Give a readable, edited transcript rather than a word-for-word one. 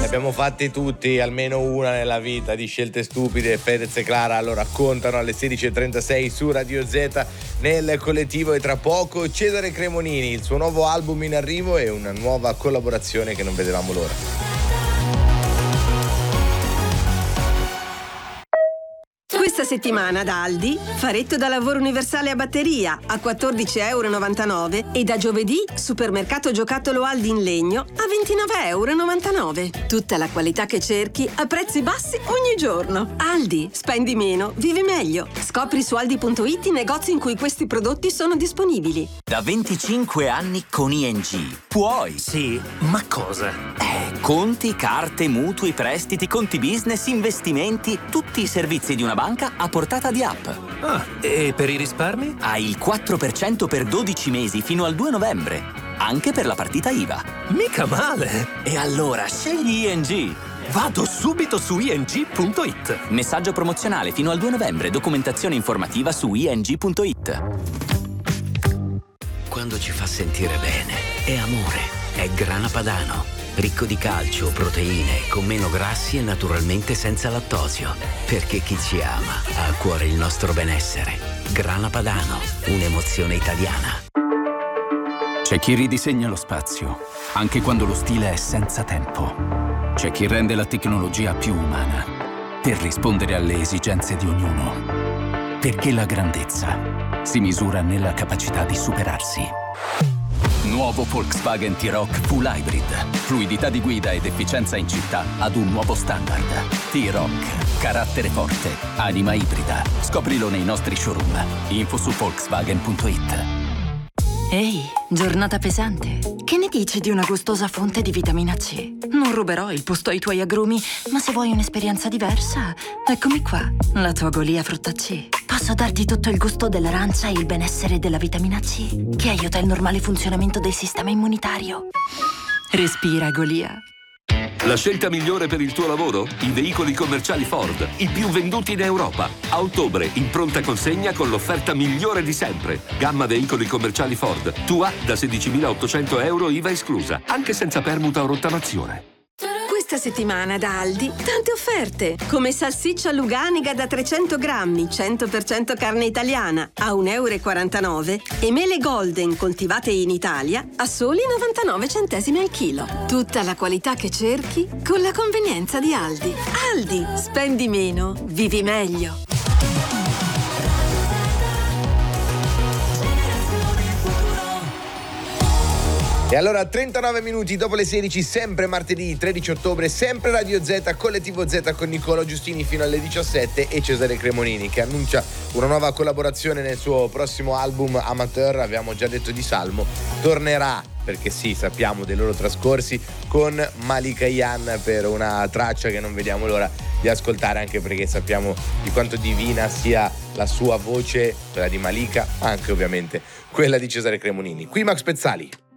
abbiamo fatte tutti, almeno una nella vita, di scelte stupide. Fedez e Clara lo raccontano alle 16.36 su Radio Z nel collettivo, e tra poco Cesare Cremonini, il suo nuovo album in arrivo e una nuova collaborazione che non vedevamo l'ora. Questa settimana da Aldi, faretto da lavoro universale a batteria a 14,99 € e da giovedì supermercato giocattolo Aldi in legno a 29,99 €. Tutta la qualità che cerchi a prezzi bassi ogni giorno. Aldi, spendi meno, vivi meglio. Scopri su aldi.it i negozi in cui questi prodotti sono disponibili. Da 25 anni con ING puoi. Sì, ma cosa? Conti, carte, mutui, prestiti, conti business, investimenti, tutti i servizi di una banca a portata di app. Ah, e per i risparmi? Hai il 4% per 12 mesi fino al 2 novembre, anche per la partita IVA. Mica male! E allora scegli ING. Vado subito su ing.it. Messaggio promozionale fino al 2 novembre, documentazione informativa su ing.it. Quando ci fa sentire bene, è amore, è Grana Padano. Ricco di calcio, proteine, con meno grassi e naturalmente senza lattosio. Perché chi ci ama ha a cuore il nostro benessere. Grana Padano, un'emozione italiana. C'è chi ridisegna lo spazio, anche quando lo stile è senza tempo. C'è chi rende la tecnologia più umana, per rispondere alle esigenze di ognuno. Perché la grandezza si misura nella capacità di superarsi. Nuovo Volkswagen T-Roc Full Hybrid. Fluidità di guida ed efficienza in città ad un nuovo standard. T-Roc. Carattere forte. Anima ibrida. Scoprilo nei nostri showroom. Info su Volkswagen.it. Ehi, giornata pesante. Che ne dici di una gustosa fonte di vitamina C? Non ruberò il posto ai tuoi agrumi, ma se vuoi un'esperienza diversa, eccomi qua, la tua Golia frutta C. Posso darti tutto il gusto dell'arancia e il benessere della vitamina C, che aiuta il normale funzionamento del sistema immunitario. Respira, Golia. La scelta migliore per il tuo lavoro? I veicoli commerciali Ford, i più venduti in Europa. A ottobre, in pronta consegna con l'offerta migliore di sempre. Gamma veicoli commerciali Ford. Tua da 16.800 € IVA esclusa, anche senza permuta o rottamazione. Questa settimana da Aldi, tante offerte, come salsiccia Luganiga da 300 grammi, 100% carne italiana, a 1,49 € e mele Golden coltivate in Italia a soli 99 centesimi al chilo. Tutta la qualità che cerchi con la convenienza di Aldi. Aldi, spendi meno, vivi meglio. E allora 39 minuti dopo le 16, sempre martedì 13 ottobre, sempre Radio Z, Collettivo Z con Nicola Giustini fino alle 17 e Cesare Cremonini che annuncia una nuova collaborazione nel suo prossimo album Amateur. Abbiamo già detto di Salmo, tornerà, perché sì, sappiamo dei loro trascorsi, con Malika Yan per una traccia che non vediamo l'ora di ascoltare, anche perché sappiamo di quanto divina sia la sua voce, quella di Malika, ma anche ovviamente quella di Cesare Cremonini. Qui Max Pezzali.